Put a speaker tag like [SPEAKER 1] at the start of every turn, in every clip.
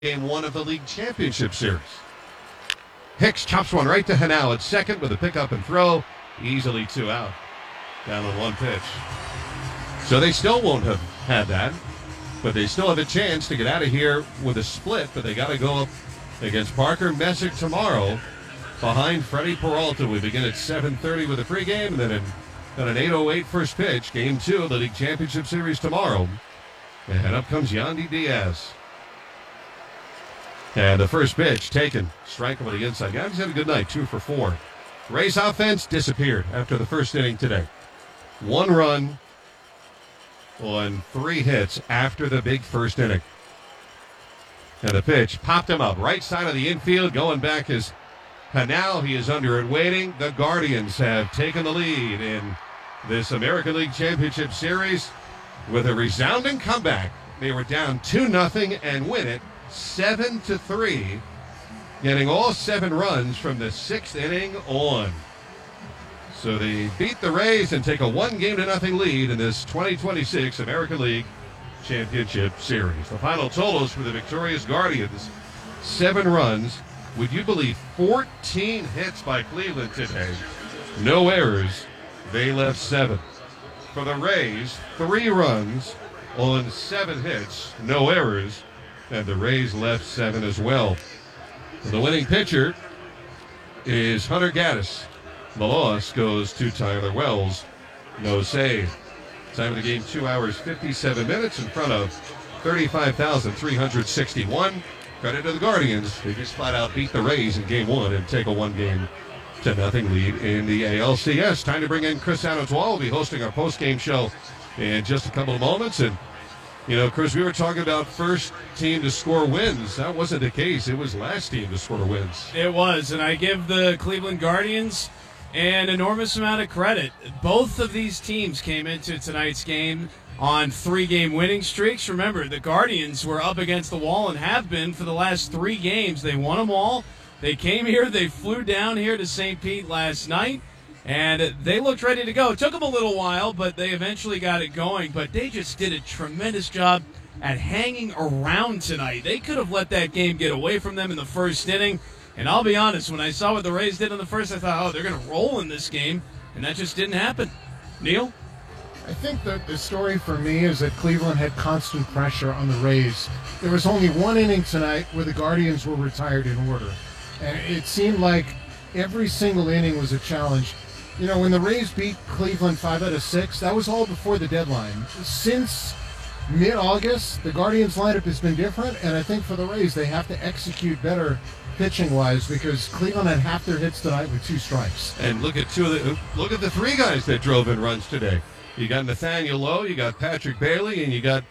[SPEAKER 1] Game one of the league championship series. Hicks chops one right to Hanau at second with a pickup and throw. Easily two out. Down on one pitch. So they still won't have had that, but they still have a chance to get out of here with a split, but they got to go up against Parker Messick tomorrow behind Freddie Peralta. We begin at 7:30 with a pregame, and then an 8:08 first pitch. Game two of the league championship series tomorrow. And up comes Yandy Diaz. And the first pitch taken. Strike over the inside. Yandy's had a good night, 2 for 4. Rays offense disappeared after the first inning today. 1 run on 3 hits after the big first inning. And the pitch popped him up. Right side of the infield. Going back is Hanau. He is under it waiting. The Guardians have taken the lead in this American League Championship Series with a resounding comeback. They were down 2-0 and win it 7-3, getting all 7 runs from the 6th inning on. So they beat the Rays and take a 1-0 lead in this 2026 American League Championship Series. The final totals for the victorious Guardians: 7 runs. Would you believe 14 hits by Cleveland today? No errors. They left 7. For the Rays, 3 runs on 7 hits, no errors, and the Rays left 7 as well. The winning pitcher is Hunter Gaddis. The loss goes to Tyler Wells. No save. Time of the game, 2 hours, 57 minutes in front of 35,361. Credit to the Guardians. They just flat out beat the Rays in game 1 and take a 1-0 lead in the ALCS. Time to bring in Chris Antoine. We'll be hosting our post-game show in just a couple of moments. And, you know, Chris, we were talking about first team to score wins. That wasn't the case. It was last team to score wins.
[SPEAKER 2] It was, and I give the Cleveland Guardians an enormous amount of credit. Both of these teams came into tonight's game on 3-game winning streaks. Remember, the Guardians were up against the wall and have been for the last 3 games. They won them all. They came here. They flew down here to St. Pete last night, and they looked ready to go. It took them a little while, but they eventually got it going. But they just did a tremendous job at hanging around tonight. They could have let that game get away from them in the first inning. And I'll be honest, when I saw what the Rays did in the first, I thought, oh, they're going to roll in this game. And that just didn't happen. Neil?
[SPEAKER 3] I think that the story for me is that Cleveland had constant pressure on the Rays. There was only 1 inning tonight where the Guardians were retired in order. And it seemed like every single inning was a challenge. You know, when the Rays beat Cleveland 5 out of 6, that was all before the deadline. Since mid-August, the Guardians lineup has been different, and I think for the Rays, they have to execute better pitching-wise because Cleveland had half their hits tonight with 2 strikes.
[SPEAKER 1] And look at the 3 guys that drove in runs today. You got Nathaniel Lowe, you got Patrick Bailey, and you got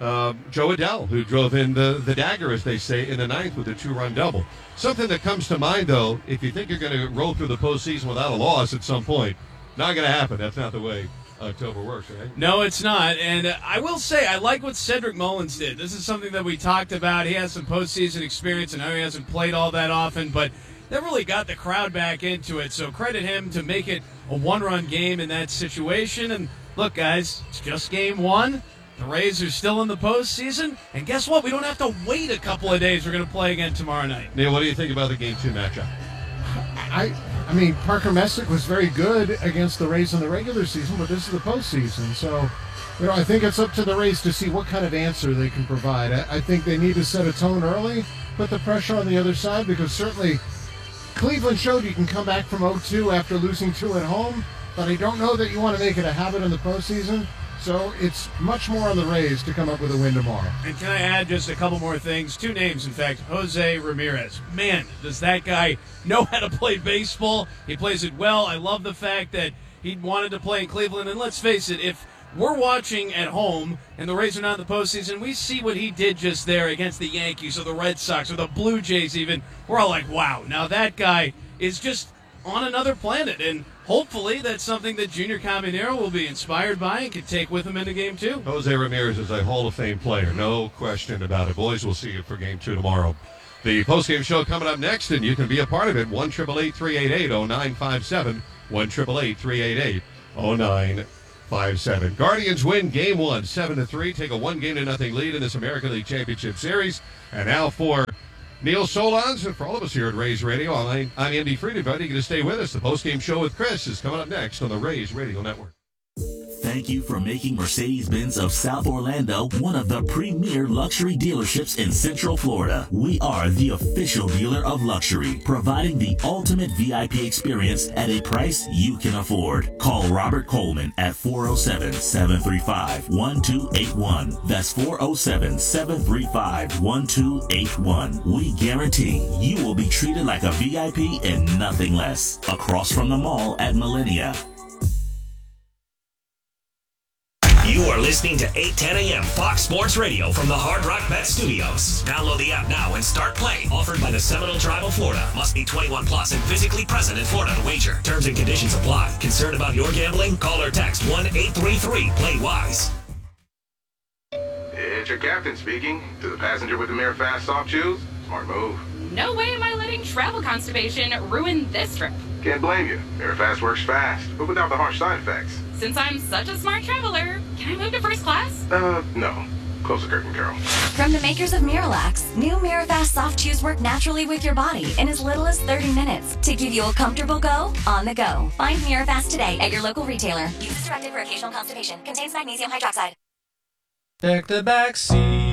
[SPEAKER 1] Joe Adell, who drove in the dagger, as they say, in the 9th with a 2-run double. Something that comes to mind, though, if you think you're going to roll through the postseason without a loss at some point, not going to happen. That's not the way October works, right?
[SPEAKER 2] No, it's not. And I will say, I like what Cedric Mullins did. This is something that we talked about. He has some postseason experience. I know he hasn't played all that often, but that really got the crowd back into it. So credit him to make it a 1-run game in that situation. And look, guys, it's just game 1. The Rays are still in the postseason, and guess what? We don't have to wait a couple of days. We're going to play again tomorrow night.
[SPEAKER 1] Neil, what do you think about the Game 2 matchup?
[SPEAKER 3] I mean, Parker Messick was very good against the Rays in the regular season, but this is the postseason. So, you know, I think it's up to the Rays to see what kind of answer they can provide. I think they need to set a tone early, put the pressure on the other side, because certainly Cleveland showed you can come back from 0-2 after losing 2 at home, but I don't know that you want to make it a habit in the postseason. So it's much more on the Rays to come up with a win tomorrow.
[SPEAKER 2] And can I add just a couple more things? 2 names, in fact. Jose Ramirez. Man, does that guy know how to play baseball. He plays it well. I love the fact that he wanted to play in Cleveland. And let's face it, if we're watching at home and the Rays are not in the postseason, we see what he did just there against the Yankees or the Red Sox or the Blue Jays even. We're all like, wow, now that guy is just on another planet. And hopefully that's something that Junior Caminero will be inspired by and can take with him into Game 2.
[SPEAKER 1] Jose Ramirez is a Hall of Fame player, no question about it. Boys, we'll see you for Game 2 tomorrow. The postgame show coming up next, and you can be a part of it. 1-888-388-0957, 1-888-388-0957. 5-7. Guardians win Game 1, 7-3. Take a 1-0 lead in this American League Championship Series. And now for Neil Solondz and for all of us here at Rays Radio, I'm Andy Fried. Invite you to stay with us. The postgame show with Chris is coming up next on the Rays Radio Network.
[SPEAKER 4] Thank you for making Mercedes-Benz of South Orlando one of the premier luxury dealerships in Central Florida. We are the official dealer of luxury, providing the ultimate VIP experience at a price you can afford. Call Robert Coleman at 407-735-1281. That's 407-735-1281. We guarantee you will be treated like a VIP and nothing less. Across from the mall at Millennia.
[SPEAKER 5] You are listening to 8:10 a.m. Fox Sports Radio from the Hard Rock Bet Studios. Download the app now and start playing. Offered by the Seminole Tribe of Florida. Must be 21 plus and physically present in Florida to wager. Terms and conditions apply. Concerned about your gambling? Call or text 1-833-PLAY-WISE.
[SPEAKER 6] It's your captain speaking. To the passenger with the Mirror Fast soft shoes, smart move.
[SPEAKER 7] No way am I letting travel constipation ruin this trip.
[SPEAKER 6] Can't blame you. Mirror Fast works fast, but without the harsh side effects.
[SPEAKER 7] Since I'm such a smart traveler, can I move to first class?
[SPEAKER 6] No. Close the curtain, Carol.
[SPEAKER 8] From the makers of Miralax, new Mirafast soft chews work naturally with your body in as little as 30 minutes to give you a comfortable go on the go. Find Mirafast today at your local retailer. Use as directed for occasional constipation. Contains magnesium hydroxide.
[SPEAKER 9] Check the back seat.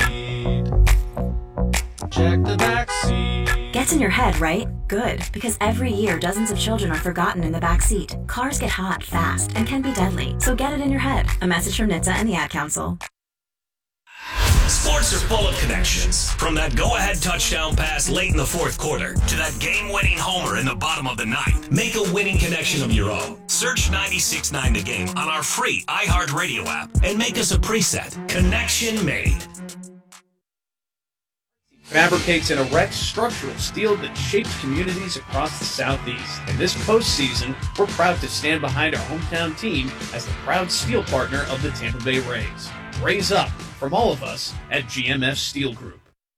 [SPEAKER 9] Check the back seat.
[SPEAKER 10] Gets in your head, right? Good, because every year dozens of children are forgotten in the back seat. Cars get hot fast and can be deadly, so get it in your head. A message from NHTSA and the Ad Council.
[SPEAKER 5] Sports are full of connections. From that go-ahead touchdown pass late in the fourth quarter to that game-winning homer in the bottom of the ninth. Make a winning connection of your own. Search 96.9 The Game on our free iHeartRadio app and make us a preset. Connection made.
[SPEAKER 2] Fabricates and erects structural steel that shapes communities across the Southeast. And this postseason, we're proud to stand behind our hometown team as the proud steel partner of the Tampa Bay Rays. Raise up from all of us at GMF Steel Group.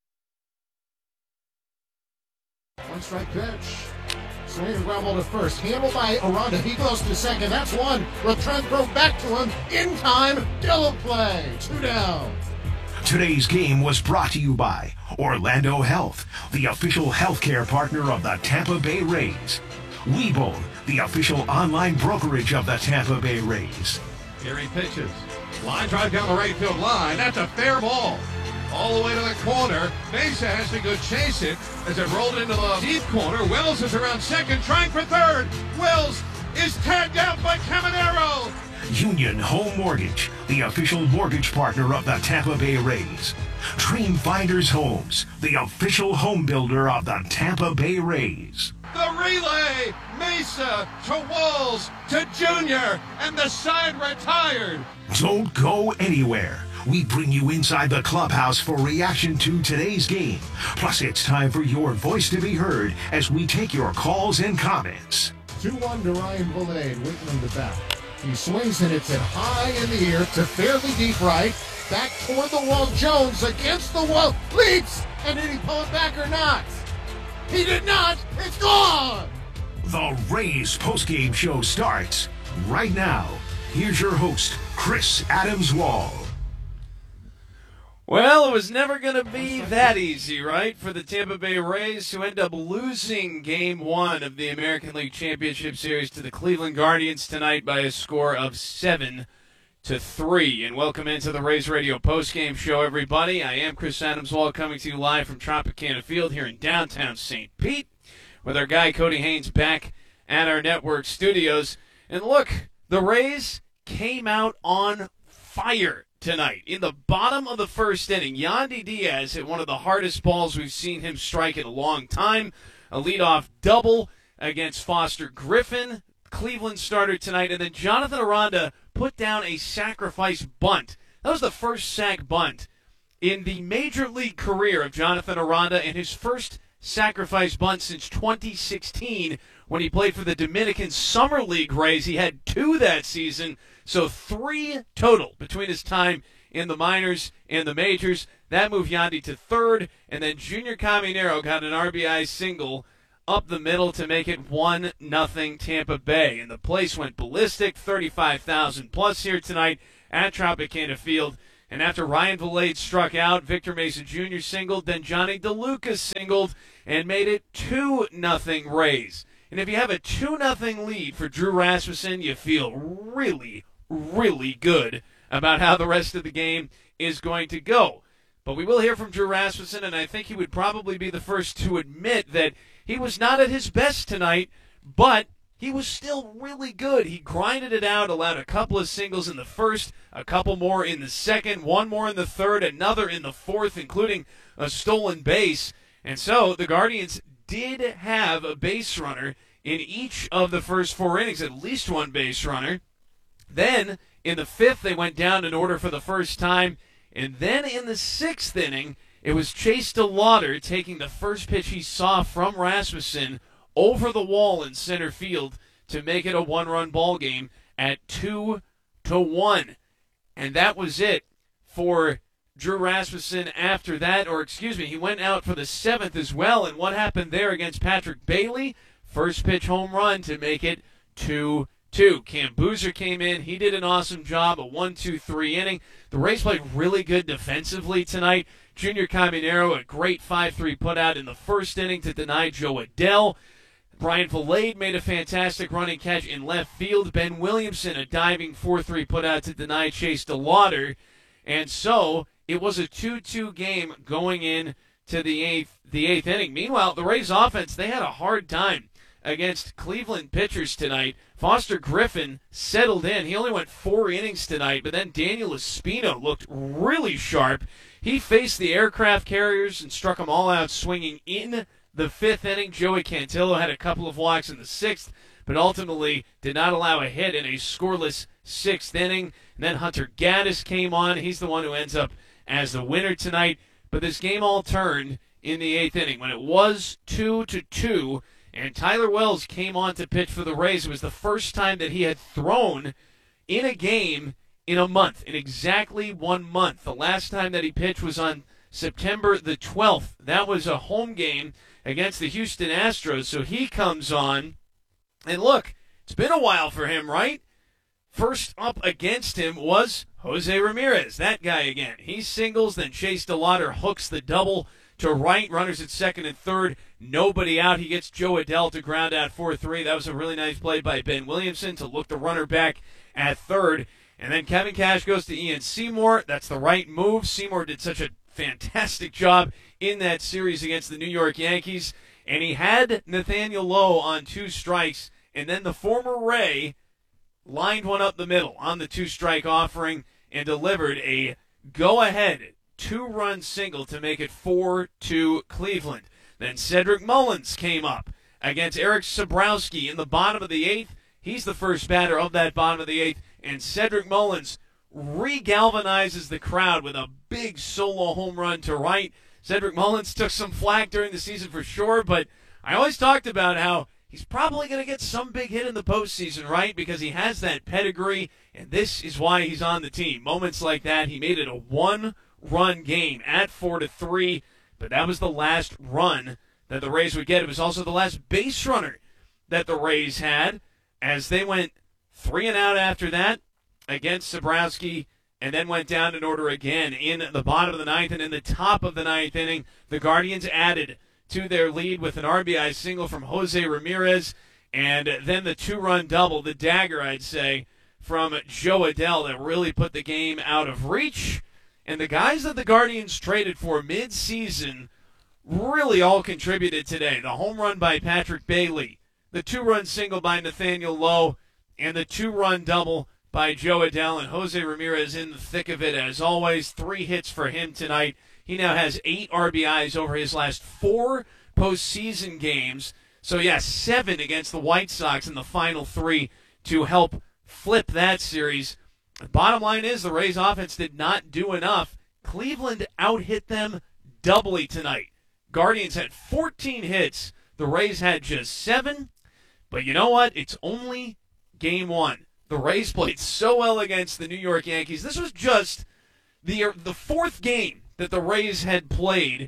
[SPEAKER 3] One strike pitch. Swing and ground ball to first. Handled by Aranda. He goes to second. That's one. Renfroe back to him. In time. Double play. 2 down.
[SPEAKER 11] Today's game was brought to you by Orlando Health, the official healthcare partner of the Tampa Bay Rays. Webull, the official online brokerage of the Tampa Bay Rays.
[SPEAKER 1] Here he pitches. Line drive down the right field line. That's a fair ball. All the way to the corner. Mesa has to go chase it as it rolled into the deep corner. Wells is around second, trying for third. Wells is tagged out by Caminero.
[SPEAKER 11] Union Home Mortgage, the official mortgage partner of the Tampa Bay Rays. Dream Finders Homes, the official home builder of the Tampa Bay Rays.
[SPEAKER 1] The relay, Mesa to Walls to Junior, and the side retired.
[SPEAKER 11] Don't go anywhere. We bring you inside the clubhouse for reaction to today's game. Plus, it's time for your voice to be heard as we take your calls and comments.
[SPEAKER 3] 2-1 to Ryan Valade, waiting on the bat. He swings and it's it high in the air to fairly deep right. Back toward the wall. Jones against the wall. Leaps! And did he pull it back or not? He did not! It's gone!
[SPEAKER 11] The Rays postgame show starts right now. Here's your host, Chris Adams-Wall.
[SPEAKER 2] Well, it was never going to be that easy, right, for the Tampa Bay Rays to end up losing Game 1 of the American League Championship Series to the Cleveland Guardians tonight by a score of 7-3. And welcome into the Rays Radio postgame show, everybody. I am Chris Adams-Wall, coming to you live from Tropicana Field here in downtown St. Pete with our guy Cody Haynes back at our network studios. And look, the Rays came out on fire tonight. In the bottom of the first inning, Yandy Diaz hit one of the hardest balls we've seen him strike in a long time. A leadoff double against Foster Griffin, Cleveland starter tonight. And then Jonathan Aranda put down a sacrifice bunt. That was the first sac bunt in the major league career of Jonathan Aranda, and his first sacrifice bunt since 2016 when he played for the Dominican Summer League Rays. He had 2 that season, so 3 total between his time in the minors and the majors. That moved Yandy to third, and then Junior Caminero got an RBI single up the middle to make it 1-0 Tampa Bay. And the place went ballistic, 35,000 plus here tonight at Tropicana Field. And after Ryan Vilade struck out, Victor Mesa Jr. singled, then Johnny DeLuca singled and made it 2-0 Rays. And if you have a 2-0 lead for Drew Rasmussen, you feel really, really good about how the rest of the game is going to go. But we will hear from Drew Rasmussen, and I think he would probably be the first to admit that he was not at his best tonight, but he was still really good. He grinded it out, allowed a couple of singles in the first, a couple more in the second, one more in the third, another in the fourth, including a stolen base. And so the Guardians did have a base runner in each of the first 4 innings, at least one base runner. Then in the fifth, they went down in order for the first time. And then in the 6th inning, it was Chase DeLauder taking the first pitch he saw from Rasmussen over the wall in center field to make it a 1-run ball game at 2-1. And that was it for Drew Rasmussen after that. He went out for the 7th as well. And what happened there against Patrick Bailey? First pitch home run to make it 2-2. Cam Boozer came in. He did an awesome job, a 1-2-3 inning. The Rays played really good defensively tonight. Junior Caminero, a great 5-3 putout in the first inning to deny Joe Adell. Brian Vilade made a fantastic running catch in left field. Ben Williamson, a diving 4-3 putout to deny Chase DeLauder. And so it was a 2-2 game going in to the eighth inning. Meanwhile, the Rays offense, they had a hard time against Cleveland pitchers tonight. Foster Griffin settled in. He only went 4 innings tonight, but then Daniel Espino looked really sharp. He faced the aircraft carriers and struck them all out swinging in the 5th inning. Joey Cantillo had a couple of walks in the 6th, but ultimately did not allow a hit in a scoreless 6th inning. And then Hunter Gaddis came on. He's the one who ends up as the winner tonight. But this game all turned in the 8th inning when it was 2-2. And Tyler Wells came on to pitch for the Rays. It was the first time that he had thrown in a game in a month, in exactly 1 month. The last time that he pitched was on September the 12th. That was a home game against the Houston Astros. So he comes on, and look, it's been a while for him, right? First up against him was Jose Ramirez, that guy again. He singles, then Chase DeLauder hooks the double to right, runners at second and third, nobody out. He gets Joe Adell to ground out 4-3. That was a really nice play by Ben Williamson to look the runner back at third. And then Kevin Cash goes to Ian Seymour. That's the right move. Seymour did such a fantastic job in that series against the New York Yankees. And he had Nathaniel Lowe on 2 strikes. And then the former Ray lined one up the middle on the 2-strike offering and delivered a go-ahead 2-run single to make it 4-2 Cleveland. Then Cedric Mullins came up against Eric Sabrowski in the bottom of the 8th. He's the first batter of that bottom of the 8th. And Cedric Mullins re-galvanizes the crowd with a big solo home run to right. Cedric Mullins took some flack during the season for sure, but I always talked about how he's probably going to get some big hit in the postseason, right? Because he has that pedigree, and this is why he's on the team. Moments like that, he made it a 1-run game at 4-3, but that was the last run that the Rays would get. It was also the last base runner that the Rays had, as they went 3 and out after that against Sabrowski, and then went down in order again in the bottom of the 9th. And in the top of the 9th inning, the Guardians added to their lead with an RBI single from Jose Ramirez, and then the 2-run double, the dagger, I'd say, from Joe Adell that really put the game out of reach. And the guys that the Guardians traded for mid-season really all contributed today. The home run by Patrick Bailey, the 2-run single by Nathaniel Lowe, and the 2-run double by Joe Adell. And Jose Ramirez in the thick of it as always. 3 hits for him tonight. He now has 8 RBIs over his last 4 postseason games. So, 7 against the White Sox in the final 3 to help flip that series. The bottom line is the Rays offense did not do enough. Cleveland out-hit them doubly tonight. Guardians had 14 hits. The Rays had just 7. But you know what? It's only game 1. The Rays played so well against the New York Yankees. This was just the 4th game that the Rays had played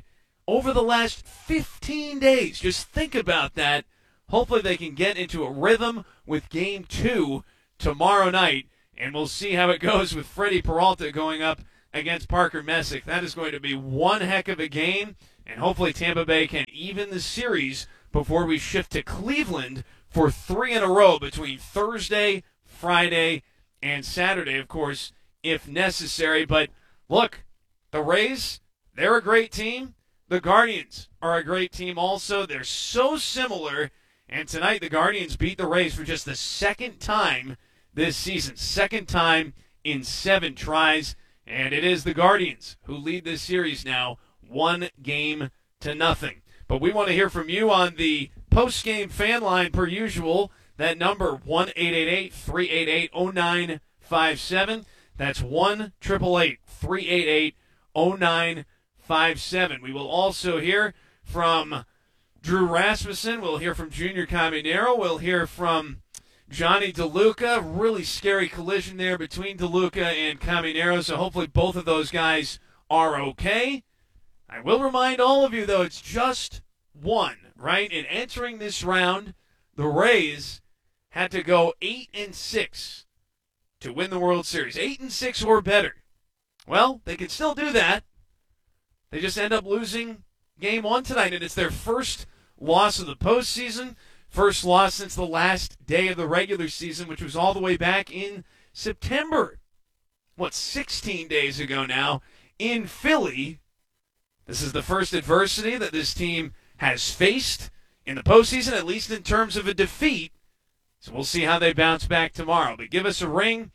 [SPEAKER 2] over the last 15 days. Just think about that. Hopefully they can get into a rhythm with Game 2 tomorrow night, and we'll see how it goes with Freddie Peralta going up against Parker Messick. That is going to be one heck of a game, and hopefully Tampa Bay can even the series before we shift to Cleveland for 3 in a row between Thursday, Friday, and Saturday, of course, if necessary. But look, the Rays, they're a great team. The Guardians are a great team also. They're so similar. And tonight the Guardians beat the Rays for just the second time this season. Second time in 7 tries. And it is the Guardians who lead this series now 1-0. But we want to hear from you on the post-game fan line per usual. That number, 1-888-388-0957. That's 1-888-388-0957. We will also hear from Drew Rasmussen. We'll hear from Junior Caminero. We'll hear from Johnny DeLuca. Really scary collision there between DeLuca and Caminero, so hopefully both of those guys are okay. I will remind all of you, though, it's just one, right? In entering this round, the Rays had to go 8-6 to win the World Series. 8-6 or better. Well, they can still do that. They just end up losing Game 1 tonight, and it's their first loss of the postseason, first loss since the last day of the regular season, which was all the way back in September. 16 days ago now in Philly. This is the first adversity that this team has faced in the postseason, at least in terms of a defeat. So we'll see how they bounce back tomorrow. But give us a ring,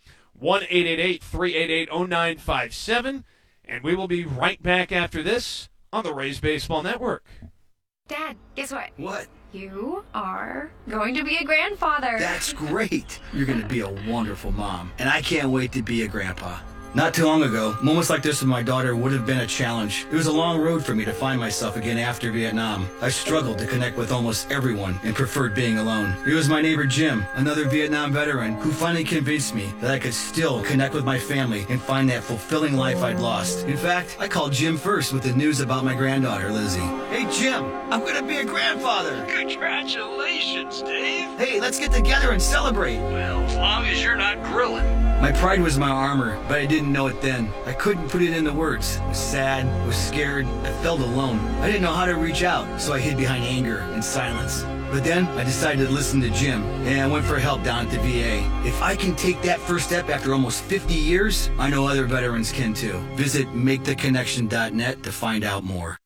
[SPEAKER 2] 1-888-388-0957, and we will be right back after this on the Rays Baseball Network.
[SPEAKER 12] Dad, guess what?
[SPEAKER 13] What?
[SPEAKER 12] You are going to be a grandfather.
[SPEAKER 13] That's great. You're going to be a wonderful mom, and I can't wait to be a grandpa. Not too long ago, moments like this with my daughter would have been a challenge. It was a long road for me to find myself again after Vietnam. I struggled to connect with almost everyone and preferred being alone. It was my neighbor Jim, another Vietnam veteran, who finally convinced me that I could still connect with my family and find that fulfilling life I'd lost. In fact, I called Jim first with the news about my granddaughter, Lizzie. Hey Jim, I'm going to be a grandfather.
[SPEAKER 14] Congratulations, Dave.
[SPEAKER 13] Hey, let's get together and celebrate.
[SPEAKER 14] Well, as long as you're not grilling.
[SPEAKER 13] My pride was my armor, but I didn't know it then. I couldn't put it into words. I was sad, was scared, I felt alone. I didn't know how to reach out, so I hid behind anger and silence. But then I decided to listen to Jim, and I went for help down at the VA. If I can take that first step after almost 50 years, I know other veterans can too. Visit MakeTheConnection.net to find out more.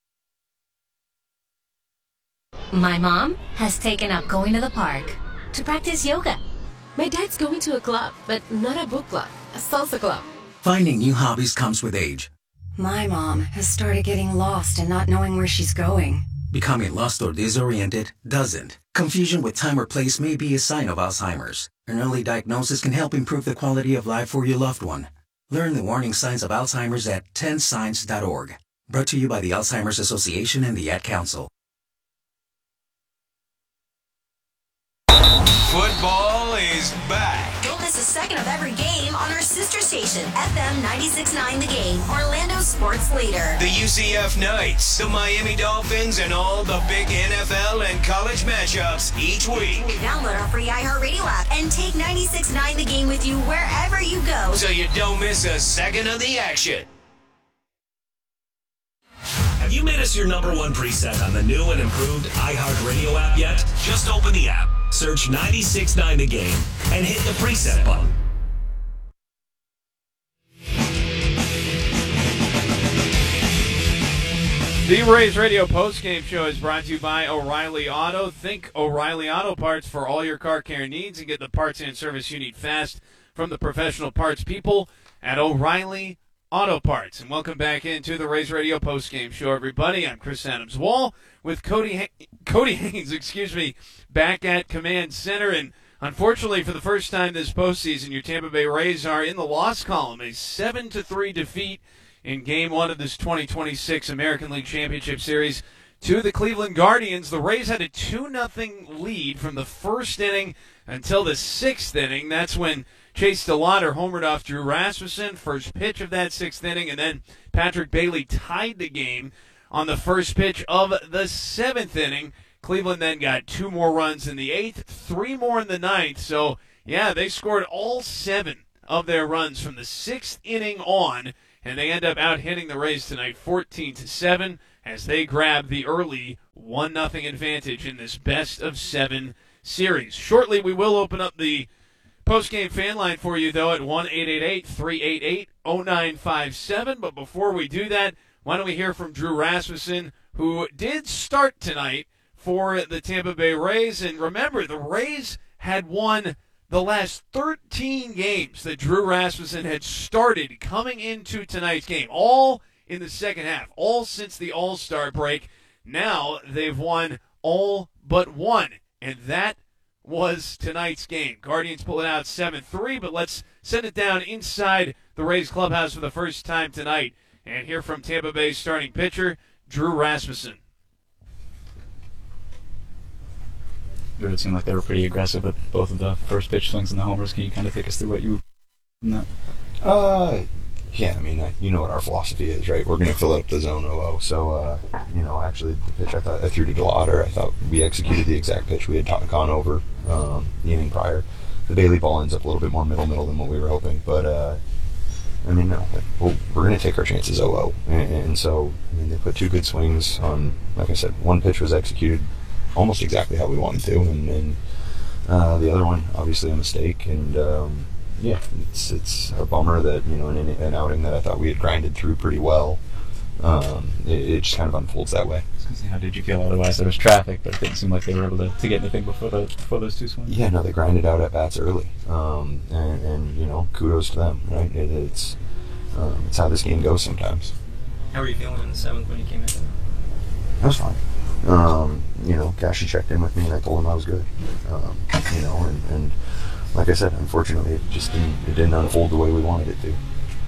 [SPEAKER 8] My mom has taken up going to the park to practice yoga.
[SPEAKER 15] My dad's going to a club, but not a book club, a salsa club.
[SPEAKER 16] Finding new hobbies comes with age.
[SPEAKER 17] My mom has started getting lost and not knowing where she's going.
[SPEAKER 16] Becoming lost or disoriented doesn't. Confusion with time or place may be a sign of Alzheimer's. An early diagnosis can help improve the quality of life for your loved one. Learn the warning signs of Alzheimer's at 10signs.org. Brought to you by the Alzheimer's Association and the Ad Council.
[SPEAKER 18] Football is back.
[SPEAKER 19] Don't miss a second of every game on our sister station, FM 96.9 The Game, Orlando's sports leader.
[SPEAKER 18] The UCF Knights, the Miami Dolphins, and all the big NFL and college matchups each week.
[SPEAKER 19] Download our free iHeartRadio app and take 96.9 The Game with you wherever you go,
[SPEAKER 18] so you don't miss a second of the action.
[SPEAKER 5] Have you made us your #1 preset on the new and improved iHeartRadio app yet? Just open the app, search 96.9 The Game, and hit the preset button.
[SPEAKER 2] The Rays Radio postgame show is brought to you by O'Reilly Auto. Think O'Reilly Auto Parts for all your car care needs and get the parts and service you need fast from the professional parts people at O'Reilly Auto Parts. And welcome back into the Rays Radio postgame show, everybody. I'm Chris Adams-Wall with Cody Haynes, back at Command Center. And unfortunately, for the first time this postseason, your Tampa Bay Rays are in the loss column. A 7-3 defeat in Game 1 of this 2026 American League Championship Series to the Cleveland Guardians. The Rays had a 2-0 lead from the first inning until the 6th inning. That's when Chase DeLauter homered off Drew Rasmussen, first pitch of that 6th inning, and then Patrick Bailey tied the game on the first pitch of the 7th inning. Cleveland then got 2 more runs in the 8th, 3 more in the 9th. So, yeah, they scored all 7 of their runs from the 6th inning on, and they end up out-hitting the Rays tonight 14-7 as they grab the early 1-0 advantage in this best-of-7 series. Shortly, we will open up the post-game fan line for you, though, at 1-888-388-0957. But before we do that, why don't we hear from Drew Rasmussen, who did start tonight for the Tampa Bay Rays. And remember, the Rays had won the last 13 games that Drew Rasmussen had started coming into tonight's game, all in the second half, all since the All-Star break. Now they've won all but one, and that was tonight's game. Guardians pull it out 7-3, but let's send it down inside the Rays clubhouse for the first time tonight and hear from Tampa Bay's starting pitcher, Drew Rasmussen.
[SPEAKER 20] It seemed like they were pretty aggressive with both of the first pitch swings and the homers. Can you kind of take us through what you from that?
[SPEAKER 21] Yeah, I mean, you know what our philosophy is, right? We're going to fill up the zone 0-0. So, actually, the pitch I thought I threw to DeLauder, I thought we executed the exact pitch we had gone over the inning prior. The Bailey ball ends up a little bit more middle than what we were hoping. But, no, we're going to take our chances 0-0. And so, they put 2 good swings on, like I said, one pitch was executed almost exactly how we wanted to. And the other one, obviously, a mistake. And, yeah, it's a bummer that, in an outing that I thought we had grinded through pretty well, it just kind of unfolds that way.
[SPEAKER 20] How did you feel otherwise? There was traffic, but it didn't seem like they were able to get anything before those 2 swings.
[SPEAKER 21] Yeah, no, they grinded out at bats early, and kudos to them, right? It's how this game goes sometimes.
[SPEAKER 20] How were you feeling in the 7th when you came in?
[SPEAKER 21] I was fine. Cashy checked in with me, and I told him I was good. And like I said, unfortunately, it didn't unfold the way we wanted it to.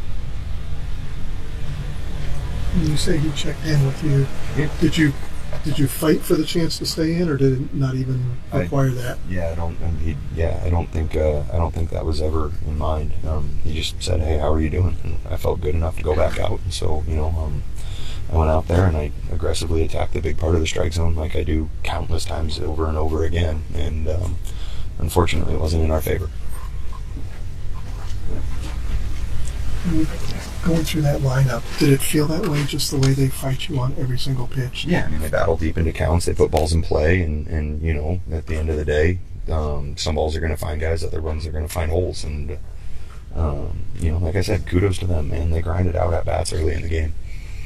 [SPEAKER 22] You say he checked in with you.
[SPEAKER 21] Yeah.
[SPEAKER 22] Did you fight for the chance to stay in, or did it not even require that?
[SPEAKER 21] Yeah, I don't think that was ever in mind. He just said, "Hey, how are you doing?" And I felt good enough to go back out. And so, I went out there and I aggressively attacked the big part of the strike zone, like I do countless times over and over again. And unfortunately, it wasn't in our favor.
[SPEAKER 22] Going through that lineup, did it feel that way, just the way they fight you on every single pitch?
[SPEAKER 21] Yeah, I mean, they battle deep into counts, they put balls in play, and at the end of the day, some balls are going to find guys, other ones are going to find holes. And, like I said, kudos to them, man. They grinded out at bats early in the game.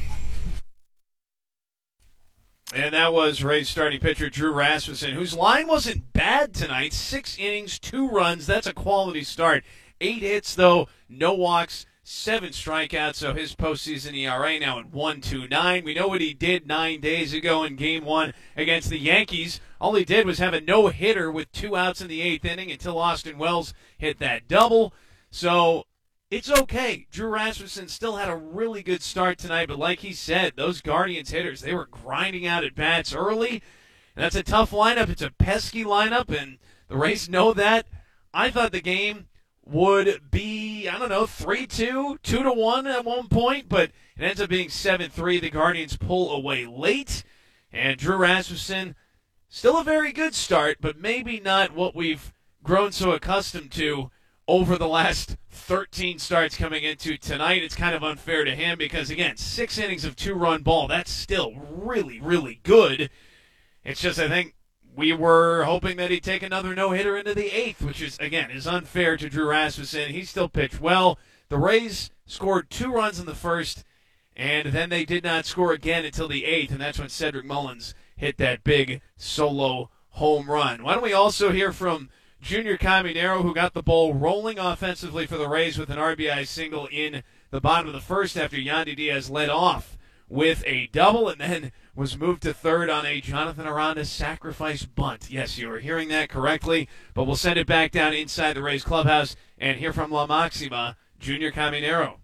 [SPEAKER 2] And that was Rays starting pitcher Drew Rasmussen, whose line wasn't bad tonight. 6 innings, 2 runs. That's a quality start. 8 hits, though, no walks, 7 strikeouts. So his postseason ERA now at 1.29. We know what he did 9 days ago in Game 1 against the Yankees. All he did was have a no-hitter with 2 outs in the 8th inning until Austin Wells hit that double. So it's okay. Drew Rasmussen still had a really good start tonight, but like he said, those Guardians hitters, they were grinding out at bats early. And that's a tough lineup. It's a pesky lineup, and the Rays know that. I thought the game would be, 3-2, 2-1 at one point, but it ends up being 7-3. The Guardians pull away late, and Drew Rasmussen, still a very good start, but maybe not what we've grown so accustomed to over the last 13 starts coming into tonight. It's kind of unfair to him because, again, 6 innings of 2-run ball, that's still really, really good. It's just, I think, we were hoping that he'd take another no-hitter into the 8th, which is, again, is unfair to Drew Rasmussen. He still pitched well. The Rays scored 2 runs in the first, and then they did not score again until the 8th, and that's when Cedric Mullins hit that big solo home run. Why don't we also hear from Junior Caminero, who got the ball rolling offensively for the Rays with an RBI single in the bottom of the first after Yandy Diaz led off with a double and then was moved to third on a Jonathan Aranda sacrifice bunt. Yes, you are hearing that correctly, but we'll send it back down inside the Rays clubhouse and hear from La Maxima, Junior Caminero.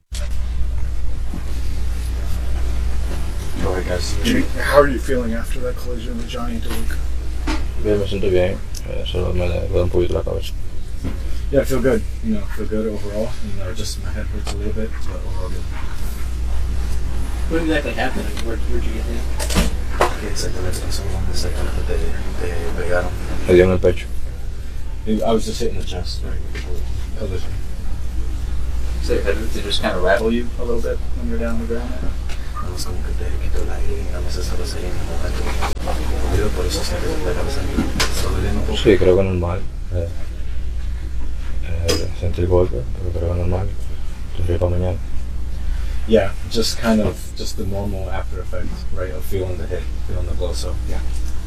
[SPEAKER 23] Go ahead, guys. How are you feeling after that collision with Johnny DeLuca?
[SPEAKER 24] Bien, me siento bien. Solo me da un poquito la cabeza.
[SPEAKER 23] Yeah, I feel good. Feel good overall. Just my head hurts a little bit, but overall good.
[SPEAKER 4] What exactly happened? Where'd you get hit?
[SPEAKER 24] Que exactamente te pegaron. Me dio en el pecho. I was just hitting the chest. Collision.
[SPEAKER 4] So did it just kind of rattle you a little bit when you're down on the ground?
[SPEAKER 24] Vamos como que te quitó el aire y digamos eso lo seguí en un momento. Por eso se me la cabeza solo doliendo un poco. Sí, creo que normal. Sentí el golpe, pero creo que normal. Estoy para mañana. Yeah, just kind of just the normal after effect, right, of feeling the hit, feeling the blow. So yeah.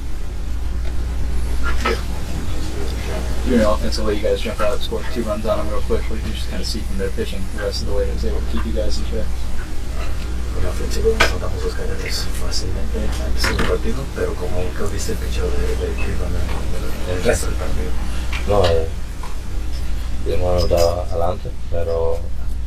[SPEAKER 4] You're offensively, you guys jumped out, scored 2 runs on them real quick. What did you just kind of see from their pitching the rest of the way that was able to keep you guys in check?
[SPEAKER 24] Con la ofensiva notamos los carreras fácilmente antes del partido, pero como que viste el picheo de Cleveland en el resto del partido. No, pudimos anotar adelante, pero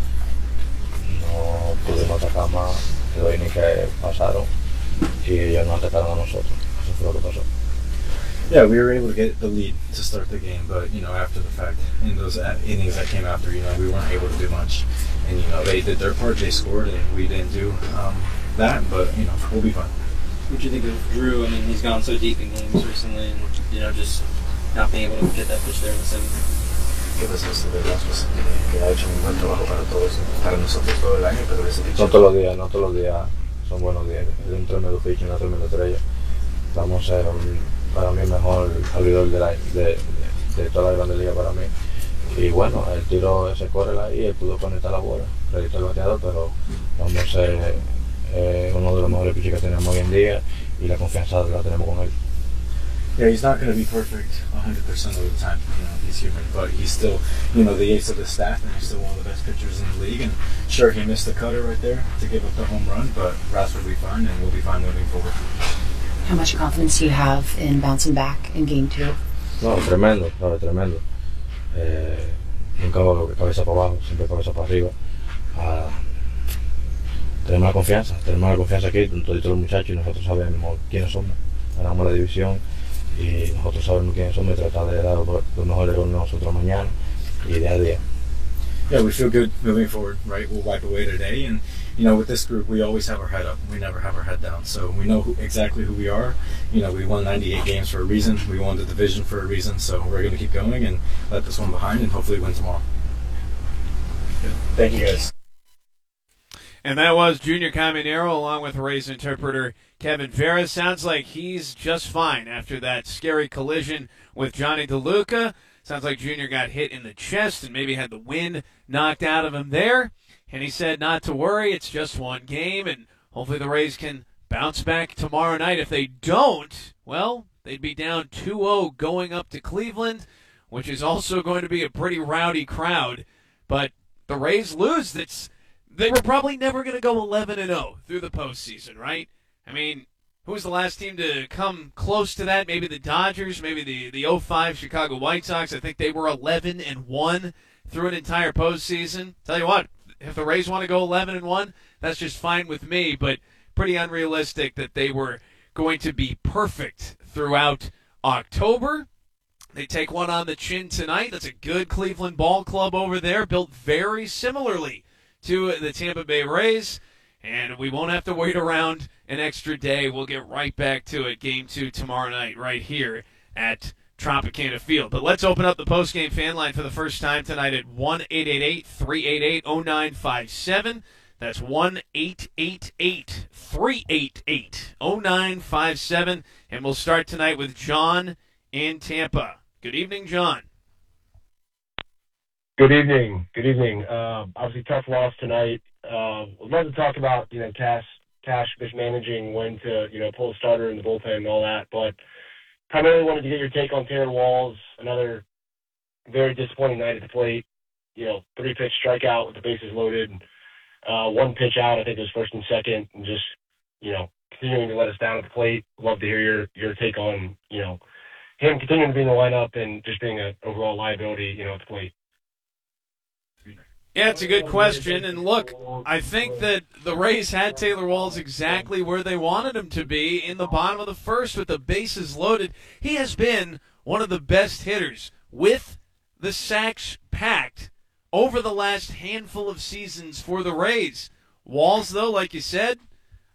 [SPEAKER 24] no pudimos atacar más de los innings que pasaron y ellos no atacaron a nosotros. Eso fue lo que pasó. Yeah, we were able to get the lead to start the game, but after the fact, in those innings that came after, we weren't able to do much. And they did their part, they scored, and we didn't do that. But we'll be fine.
[SPEAKER 4] What do you think of Drew? I mean, he's gone so deep in games recently, and just not being able to get that pitch there in the 7th.
[SPEAKER 24] Que pues es de las cosas que ha hecho un buen trabajo para todos, para nosotros todo el año, pero ese pitch. No todos los días son buenos días. Es un tremendo pitch, una tremenda estrella. Vamos a ser para mí el mejor abridor de toda la Grande Liga para mí. Y bueno, el tiro se corre ahí, él pudo conectar la bola, reeditó el bateador, pero vamos a ser uno de los mejores pitchers que tenemos hoy en día y la confianza la tenemos con él. Yeah, he's not going to be perfect 100% of the time. He's human, but he's still, the ace of the staff, and he's still one of the best pitchers in the league. And sure, he missed the cutter right there to give up the home run, but Rass will be fine, and we'll be fine moving forward.
[SPEAKER 17] How much confidence do you have in bouncing back in Game 2?
[SPEAKER 24] No, tremendo. Nunca cabeza para abajo, siempre cabeza para arriba. Tenemos la confianza aquí, todos los muchachos, y nosotros sabemos quiénes somos. Ganamos la división y nosotros sabemos quiénes somos y tratar de dar lo mejor de nosotros mañana y día a día. Yeah, we feel good moving forward, right? We'll wipe away today, and with this group, we always have our head up. We never have our head down. So we know exactly who we are. We won 98 games for a reason. We won the division for a reason. So we're going to keep going and let this one behind and hopefully win tomorrow. Good. Thank you, guys.
[SPEAKER 2] And that was Junior Caminero along with Rays interpreter Kevin Veras. Sounds like he's just fine after that scary collision with Johnny DeLuca. Sounds like Junior got hit in the chest and maybe had the wind knocked out of him there. And he said not to worry, it's just one game, and hopefully the Rays can bounce back tomorrow night. If they don't, well, they'd be down 2-0 going up to Cleveland, which is also going to be a pretty rowdy crowd. But the Rays lose. They were probably never going to go 11-0 through the postseason, right? I mean, who was the last team to come close to that? Maybe the Dodgers, maybe the 05 Chicago White Sox. I think they were 11-1 through an entire postseason. Tell you what, if the Rays want to go 11-1, that's just fine with me, but pretty unrealistic that they were going to be perfect throughout October. They take one on the chin tonight. That's a good Cleveland ball club over there, built very similarly to the Tampa Bay Rays. And we won't have to wait around an extra day. We'll get right back to it. Game 2 tomorrow night right here at Tropicana Field. But let's open up the postgame fan line for the first time tonight at 1-888-388-0957. That's 1-888-388-0957. And we'll start tonight with John in Tampa. Good evening, John.
[SPEAKER 6] Good evening. Obviously, tough loss tonight. I'd love to talk about, Cash mismanaging when to, pull a starter in the bullpen and all that, but primarily wanted to get your take on Taylor Walls. Another very disappointing night at the plate. 3-pitch strikeout with the bases loaded. 1 pitch out, I think it was first and second, and just, continuing to let us down at the plate. Love to hear your take on, him continuing to be in the lineup and just being an overall liability, at the plate.
[SPEAKER 2] Yeah, it's a good question. And look, I think that the Rays had Taylor Walls exactly where they wanted him to be in the bottom of the first with the bases loaded. He has been one of the best hitters with the sacks packed over the last handful of seasons for the Rays. Walls, though, like you said,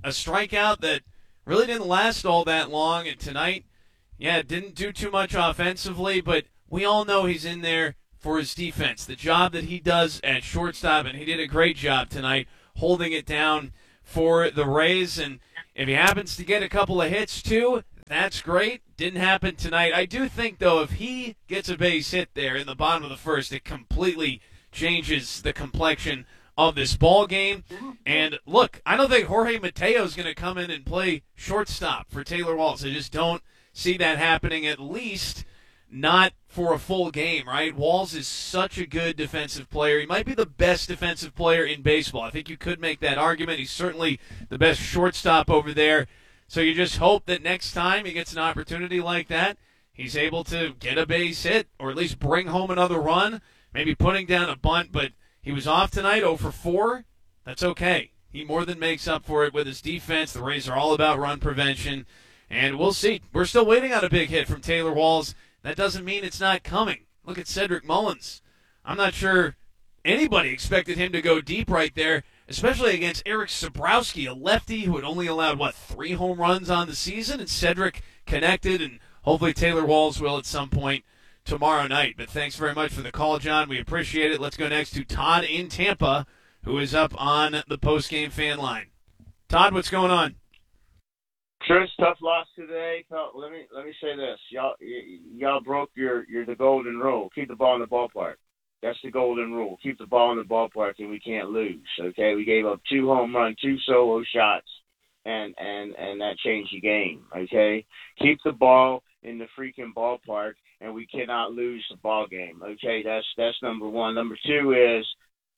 [SPEAKER 2] a strikeout that really didn't last all that long. And tonight, yeah, didn't do too much offensively, but we all know he's in there for his defense, the job that he does at shortstop, and he did a great job tonight holding it down for the Rays. And if he happens to get a couple of hits too, that's great. Didn't happen tonight. I do think, though, if he gets a base hit there in the bottom of the first, it completely changes the complexion of this ball game. And look, I don't think Jorge Mateo is going to come in and play shortstop for Taylor Walls. I just don't see that happening, at least not for a full game, right? Walls is such a good defensive player. He might be the best defensive player in baseball. I think you could make that argument. He's certainly the best shortstop over there. So you just hope that next time he gets an opportunity like that, he's able to get a base hit or at least bring home another run, maybe putting down a bunt. But he was off tonight, 0 for 4. That's okay. He more than makes up for it with his defense. The Rays are all about run prevention. And we'll see. We're still waiting on a big hit from Taylor Walls. That doesn't mean it's not coming. Look at Cedric Mullins. I'm not sure anybody expected him to go deep right there, especially against Eric Sabrowski, a lefty who had only allowed, 3 home runs on the season, and Cedric connected, and hopefully Taylor Walls will at some point tomorrow night. But thanks very much for the call, John. We appreciate it. Let's go next to Todd in Tampa, who is up on the post-game fan line. Todd, what's going on?
[SPEAKER 1] Sure, it's a tough loss today. Let me say this: y'all broke the golden rule. Keep the ball in the ballpark. That's the golden rule. Keep the ball in the ballpark, and we can't lose. Okay, we gave up 2 home runs, 2 solo shots, and that changed the game. Okay, keep the ball in the freaking ballpark, and we cannot lose the ball game. Okay, that's number one. Number 2 is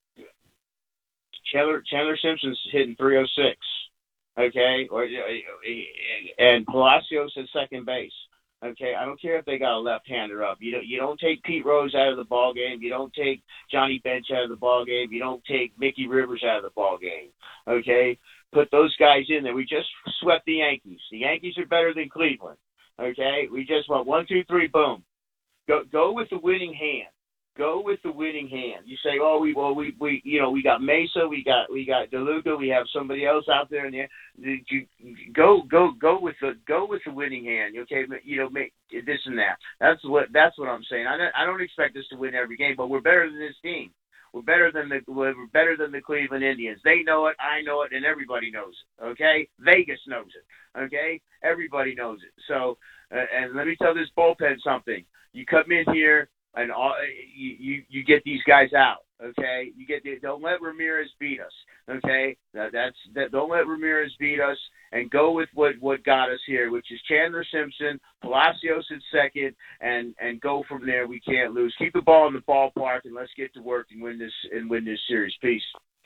[SPEAKER 1] Chandler Simpson's hitting 306. Okay, and Palacios at second base. Okay, I don't care if they got a left-hander up. You don't take Pete Rose out of the ball game. You don't take Johnny Bench out of the ball game. You don't take Mickey Rivers out of the ball game. Okay, put those guys in there. We just swept the Yankees. The Yankees are better than Cleveland. Okay, we just went 1, 2, 3, boom. Go with the winning hand. Go with the winning hand. You say, we got Mesa, we got DeLuca, we have somebody else out there in there. You go with the winning hand. Okay, make this and that. That's what I'm saying. I don't expect us to win every game, but we're better than this team. We're better than the Cleveland Indians. They know it, I know it, and everybody knows it. Okay, Vegas knows it. Okay, everybody knows it. So, and let me tell this bullpen something. You come in here. And you get these guys out, okay? Don't let Ramirez beat us, okay? Don't let Ramirez beat us, and go with what got us here, which is Chandler Simpson, Palacios at second, and go from there. We can't lose. Keep the ball in the ballpark, and let's get to work and win this series. Peace.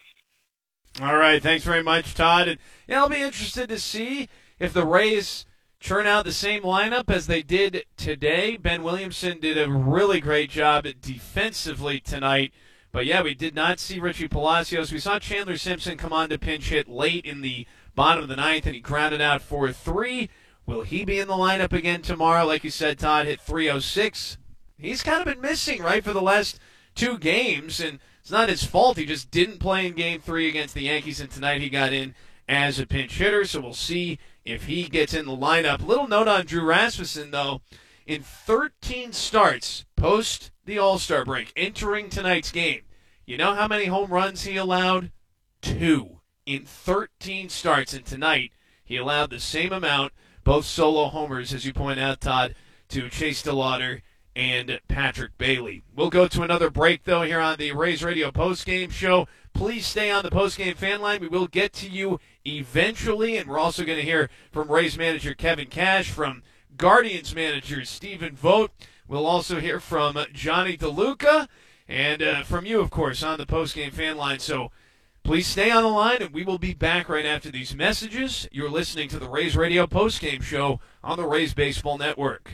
[SPEAKER 2] All right, thanks very much, Todd. And I'll be interested to see if the Rays churn out the same lineup as they did today. Ben Williamson did a really great job defensively tonight. But, yeah, we did not see Richie Palacios. We saw Chandler Simpson come on to pinch hit late in the bottom of the ninth, and he grounded out for 3. Will he be in the lineup again tomorrow? Like you said, Todd hit 306. He's kind of been missing, right, for the last 2 games, and it's not his fault. He just didn't play in Game 3 against the Yankees, and tonight he got in as a pinch hitter, so we'll see if he gets in the lineup. Little note on Drew Rasmussen, though. In 13 starts post the All-Star break, entering tonight's game, you know how many home runs he allowed? 2 in 13 starts. And tonight, he allowed the same amount, both solo homers, as you point out, Todd, to Chase DeLauder and Patrick Bailey. We'll go to another break, though, here on the Rays Radio postgame show. Please stay on the postgame fan line. We will get to you eventually, and we're also going to hear from Rays manager Kevin Cash, from Guardians manager Stephen Vogt. We'll also hear from Johnny DeLuca, and from you, of course, on the postgame fan line. So please stay on the line, and we will be back right after these messages. You're listening to the Rays Radio postgame show on the Rays Baseball Network.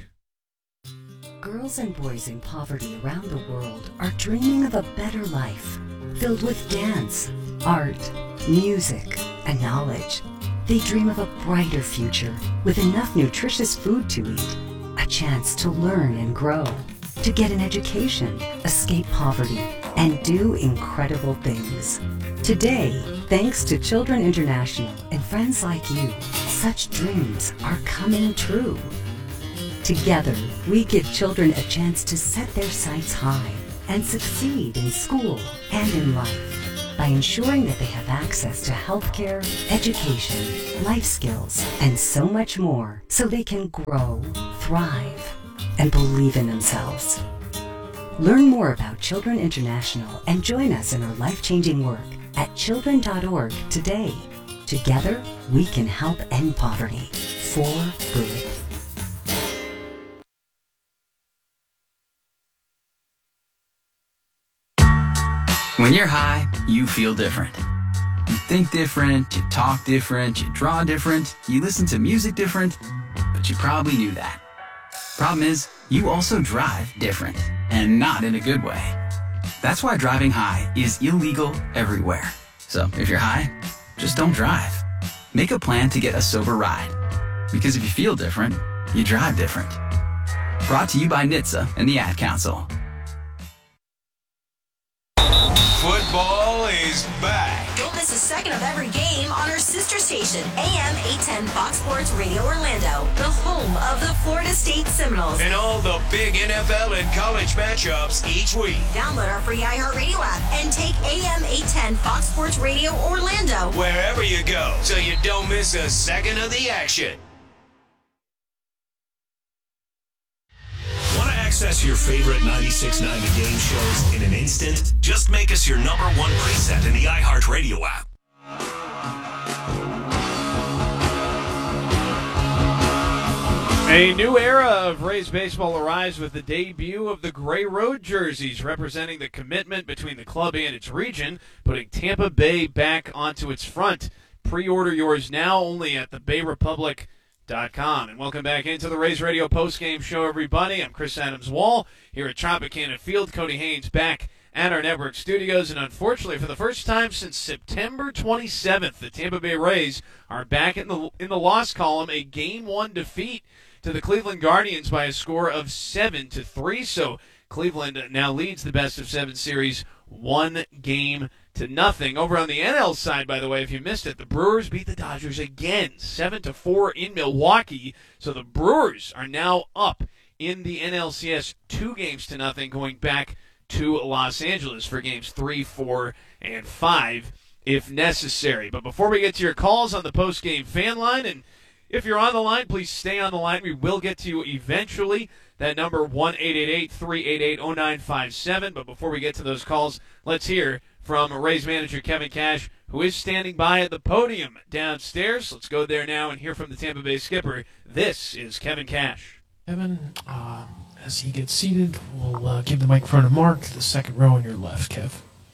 [SPEAKER 17] Girls and boys in poverty around the world are dreaming of a better life, filled with dance, art, music, and knowledge. They dream of a brighter future with enough nutritious food to eat, a chance to learn and grow, to get an education, escape poverty, and do incredible things. Today, Thanks to Children International and friends like you, such dreams are coming true. Together, we give children a chance to set their sights high and succeed in school and in life by ensuring that they have access to healthcare, education, life skills, and so much more so they can grow, thrive, and believe in themselves. Learn more about Children International and join us in our life-changing work at children.org today. Together, we can help end poverty for good.
[SPEAKER 3] When you're high, you feel different. You think different, you talk different, you draw different, you listen to music different, but you probably knew that. Problem is, you also drive different, and not in a good way. That's why driving high is illegal everywhere. So if you're high, just don't drive. Make a plan to get a sober ride. Because if you feel different, you drive different. Brought to you by NHTSA and the Ad Council.
[SPEAKER 18] Football is back.
[SPEAKER 19] Don't miss a second of every game on our sister station, AM 810 Fox Sports Radio Orlando, the home of the Florida State Seminoles.
[SPEAKER 18] And all the big NFL and college matchups each week.
[SPEAKER 19] Download our free iHeartRadio app and take AM 810 Fox Sports Radio Orlando
[SPEAKER 18] wherever you go, so you don't miss a second of the action.
[SPEAKER 5] Want to access your favorite 96.9 The Game shows in an instant? Just make us your #1 preset in the iHeartRadio app.
[SPEAKER 2] A new era of Rays baseball arrives with the debut of the Gray Road jerseys, representing the commitment between the club and its region, putting Tampa Bay back onto its front. Pre-order yours now only at thebayrepublic.com. And welcome back into the Rays Radio postgame show, everybody. I'm Chris Adams-Wall here at Tropicana Field. Cody Haynes back at our network studios. And unfortunately, for the first time since September 27th, the Tampa Bay Rays are back in the loss column, a Game 1 defeat to the Cleveland Guardians by a score of 7-3. So Cleveland now leads the best-of-7 series 1-0. Over on the NL side, by the way, if you missed it, the Brewers beat the Dodgers again, 7-4 in Milwaukee. So the Brewers are now up in the NLCS 2-0, going back to Los Angeles for games 3, 4, and 5 if necessary. But before we get to your calls on the post-game fan line, and if you're on the line, please stay on the line. We will get to you eventually. That number, 1-888-388-0957. But before we get to those calls, let's hear from Rays manager Kevin Cash, who is standing by at the podium downstairs. Let's go there now and hear from the Tampa Bay skipper. This is Kevin Cash.
[SPEAKER 7] Kevin, as he gets seated, we'll give the microphone to Mark, the second row on your left, Kev.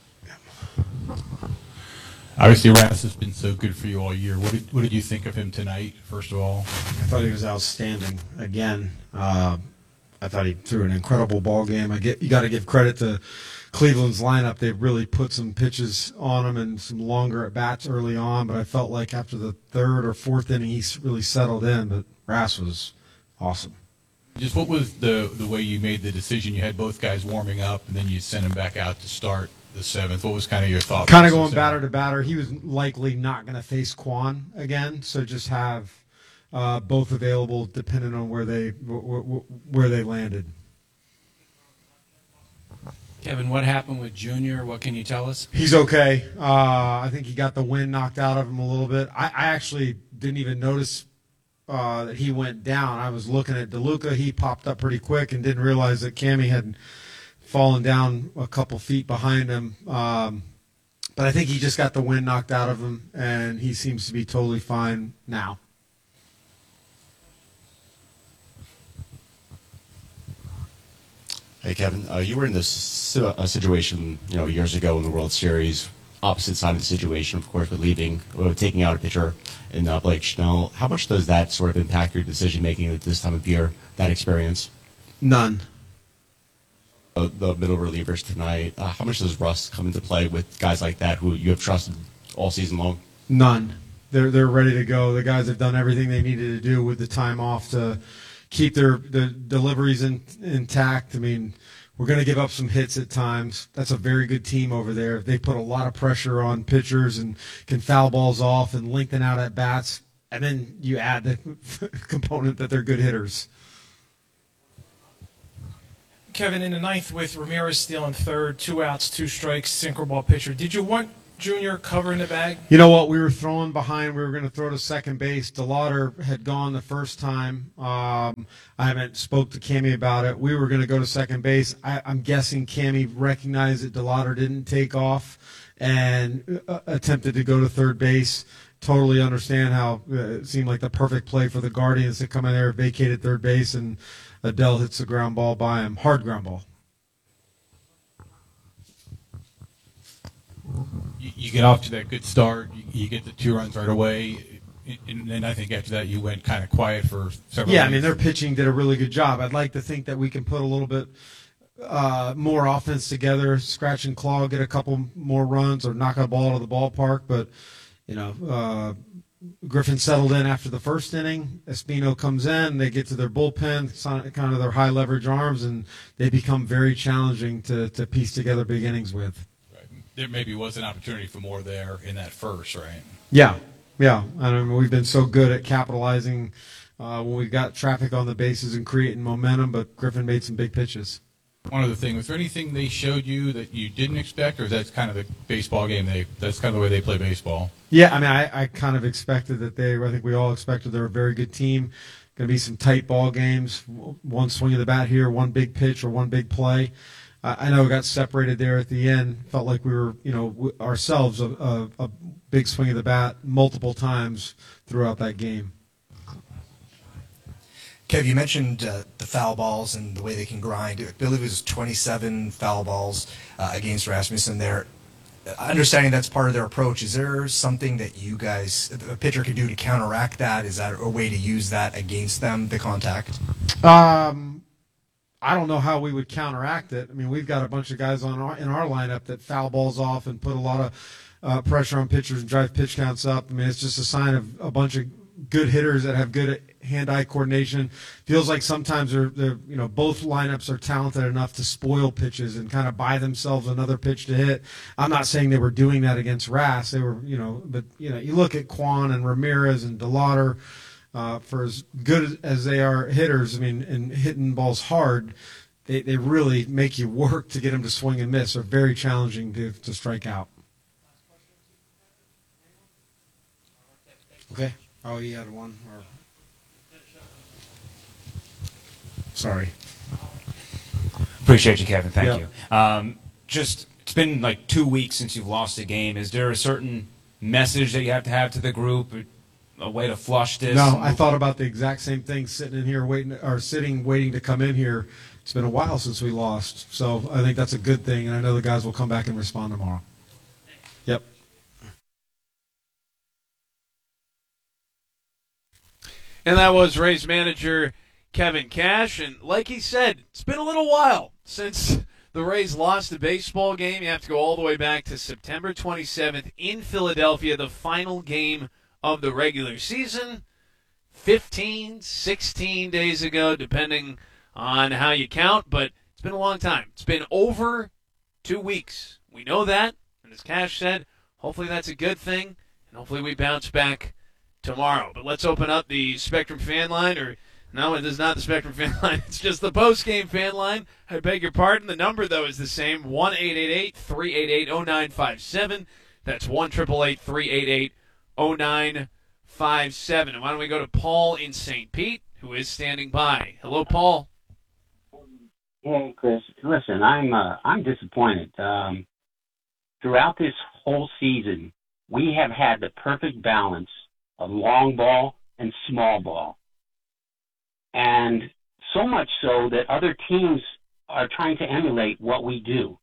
[SPEAKER 9] Obviously, Ras has been so good for you all year. What did you think of him tonight, first of all?
[SPEAKER 10] I thought he was outstanding. Again, I thought he threw an incredible ball game. You got to give credit to Cleveland's lineup. They really put some pitches on him and some longer at bats early on. But I felt like after the third or fourth inning, he really settled in. But Ras was awesome.
[SPEAKER 9] Just what was the way you made the decision? You had both guys warming up, and then you sent him back out to start the seventh. What was kind of your thought?
[SPEAKER 10] Kind of going batter to batter. He was likely not going to face Kwan again, so just have both available depending on where they landed.
[SPEAKER 7] Kevin, what happened with Junior? What can you tell us?
[SPEAKER 10] He's okay. I think he got the wind knocked out of him a little bit. I actually didn't even notice that he went down. I was looking at DeLuca. He popped up pretty quick and didn't realize that Cammy had fallen down a couple feet behind him. But I think he just got the wind knocked out of him, and he seems to be totally fine now.
[SPEAKER 25] Hey, Kevin, you were in this situation, years ago in the World Series, opposite side of the situation, of course, with taking out a pitcher in Blake Snell. How much does that sort of impact your decision-making at this time of year, that experience?
[SPEAKER 10] None.
[SPEAKER 25] The middle relievers tonight, how much does rust come into play with guys like that who you have trusted all season long?
[SPEAKER 10] None. They're ready to go. The guys have done everything they needed to do with the time off to keep their deliveries intact. I mean, We're going to give up some hits at times. That's a very good team over there. They put a lot of pressure on pitchers and can foul balls off and lengthen out at bats. And then you add the component that they're good hitters.
[SPEAKER 7] Kevin, in the ninth with Ramirez stealing third, 2 outs, 2 strikes, sinker ball pitcher, did you want Junior covering the bag?
[SPEAKER 10] You know what? We were throwing behind. We were going to throw to second base. DeLauder had gone the first time. I haven't spoke to Cammy about it. We were going to go to second base. I'm guessing Cammy recognized that DeLauder didn't take off and attempted to go to third base. Totally understand how it seemed like the perfect play for the Guardians to come in there, vacated third base, and Adele hits the ground ball by him. Hard ground ball.
[SPEAKER 9] You get off to that good start. You get the 2 runs right away. And then I think after that you went kind of quiet for several
[SPEAKER 10] Yeah,
[SPEAKER 9] innings.
[SPEAKER 10] I mean, their pitching did a really good job. I'd like to think that we can put a little bit more offense together, scratch and claw, get a couple more runs, or knock a ball out of the ballpark. But, Griffin settled in after the first inning. Espino comes in. They get to their bullpen, kind of their high leverage arms, and they become very challenging to piece together big innings with.
[SPEAKER 9] There maybe was an opportunity for more there in that first, right?
[SPEAKER 10] Yeah. I mean, we've been so good at capitalizing when we've got traffic on the bases and creating momentum, but Griffin made some big pitches.
[SPEAKER 9] One other thing, was there anything they showed you that you didn't expect, or is that kind of the baseball game? That's kind of the way they play baseball?
[SPEAKER 10] Yeah, I mean, I kind of expected that I think we all expected they're a very good team. Going to be some tight ball games, one swing of the bat here, one big pitch or one big play. I know we got separated there at the end. Felt like we were, ourselves a big swing of the bat multiple times throughout that game.
[SPEAKER 8] Kev, you mentioned the foul balls and the way they can grind. I believe it was 27 foul balls against Rasmussen there. Understanding that's part of their approach, is there something that you guys, a pitcher, can do to counteract that? Is that a way to use that against them, the contact?
[SPEAKER 10] I don't know how we would counteract it. I mean, we've got a bunch of guys in our lineup that foul balls off and put a lot of pressure on pitchers and drive pitch counts up. I mean, it's just a sign of a bunch of good hitters that have good hand-eye coordination. Feels like sometimes they're both lineups are talented enough to spoil pitches and kind of buy themselves another pitch to hit. I'm not saying they were doing that against Rass. They were, but you look at Quan and Ramirez and DeLauder. For as good as they are hitters, I mean, and hitting balls hard, they really make you work to get them to swing and miss. They're very challenging to strike out. Okay. Oh, he had one. Sorry.
[SPEAKER 11] Appreciate you, Kevin. Thank
[SPEAKER 10] Yep.
[SPEAKER 11] you. It's been like 2 weeks since you've lost a game. Is there a certain message that you have to have to the group? A way to flush this?
[SPEAKER 10] No, I thought about the exact same thing sitting in here waiting to come in here. It's been a while since we lost, so I think that's a good thing, and I know the guys will come back and respond tomorrow. Yep.
[SPEAKER 2] And that was Rays manager Kevin Cash, and like he said, it's been a little while since the Rays lost a baseball game. You have to go all the way back to September 27th in Philadelphia, the final game of the regular season, 15, 16 days ago, depending on how you count, but it's been a long time. It's been over 2 weeks. We know that, and as Cash said, hopefully that's a good thing, and hopefully we bounce back tomorrow. But let's open up the Spectrum fan line, or no, it is not the Spectrum fan line. It's just the post-game fan line. I beg your pardon. The number, though, is the same, 1-888-388-0957. That's 1-888-388-0957. And why don't we go to Paul in St. Pete, who is standing by. Hello, Paul.
[SPEAKER 12] Hey, Chris. Listen, I'm disappointed. Throughout this whole season, we have had the perfect balance of long ball and small ball. And so much so that other teams are trying to emulate what we do.